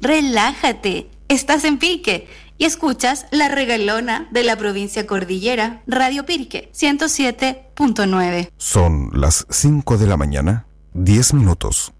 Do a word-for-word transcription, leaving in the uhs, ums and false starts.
relájate, estás en Pirque y escuchas La Regalona de la provincia Cordillera, Radio Pirque, ciento siete punto nueve. Son las cinco de la mañana, diez minutos.